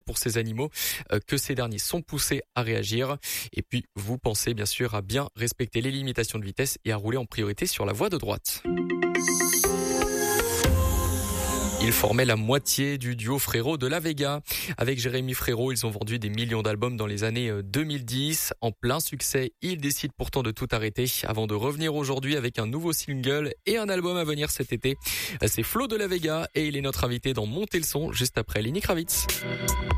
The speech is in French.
pour ces animaux que ces derniers sont poussés à réagir. Et puis, vous pensez bien sûr à bien respecter les limitations de vitesse et à rouler en priorité sur la voie de droite. Ils formaient la moitié du duo Frérot de La Vega. Avec Jérémy Frérot, ils ont vendu des millions d'albums dans les années 2010. En plein succès, ils décident pourtant de tout arrêter avant de revenir aujourd'hui avec un nouveau single et un album à venir cet été. C'est Flo de La Vega et il est notre invité dans Monter le son juste après Lenny Kravitz.